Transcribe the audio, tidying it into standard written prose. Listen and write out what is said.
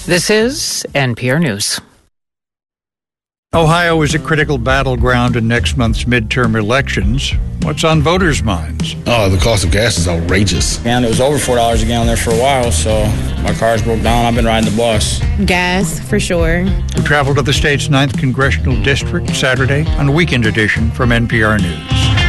This is NPR News. Ohio is a critical battleground in next month's midterm elections. What's on voters' minds? Oh, the cost of gas is outrageous. And it was over $4 a gallon there for a while, so my car's broke down. I've been riding the bus. Gas, for sure. We travel to the state's 9th Congressional District Saturday on a weekend edition from NPR News.